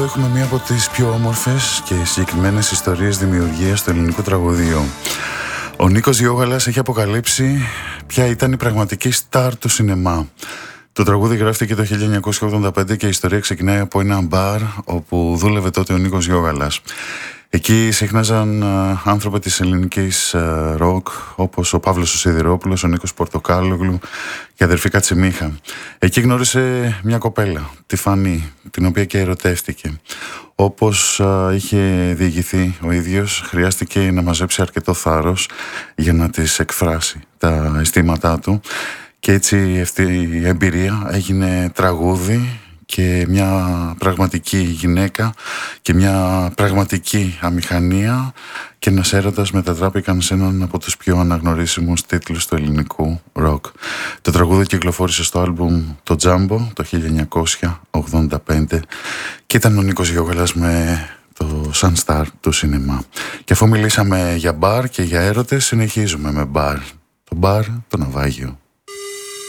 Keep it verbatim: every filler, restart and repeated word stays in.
Έχουμε μία από τις πιο όμορφες και συγκεκριμένες ιστορίες δημιουργίας του ελληνικού τραγουδίου. Ο Νίκος Γιώγαλας έχει αποκαλύψει ποια ήταν η πραγματική στάρ του σινεμά. Το τραγούδι γράφτηκε το χίλια εννιακόσια ογδόντα πέντε και η ιστορία ξεκινάει από ένα μπαρ όπου δούλευε τότε ο Νίκος Γιώγαλας. Εκεί συχνάζαν uh, άνθρωποι της ελληνικής ροκ uh, όπως ο Παύλος ο Σιδηρόπουλος, ο Νίκος Πορτοκάλογλου και η αδερφή Κατσιμίχα. Εκεί γνώρισε μια κοπέλα, τη Φανή, την οποία και ερωτεύτηκε. Όπως uh, είχε διηγηθεί ο ίδιος, χρειάστηκε να μαζέψει αρκετό θάρρος για να της εκφράσει τα αισθήματά του και έτσι αυτή η εμπειρία έγινε τραγούδι και μια πραγματική γυναίκα και μια πραγματική αμηχανία και ένας έρωτας μετατράπηκαν σε έναν από τους πιο αναγνωρίσιμους τίτλους του ελληνικού ροκ. Το τραγούδι κυκλοφόρησε στο άλμπουμ το Τζάμπο το χίλια εννιακόσια ογδόντα πέντε και ήταν ο Νίκος Γιώγαλας με το σαν στάρ του σινεμά. Και αφού μιλήσαμε για μπαρ και για έρωτες, συνεχίζουμε με μπαρ. Το μπαρ, το ναυάγιο.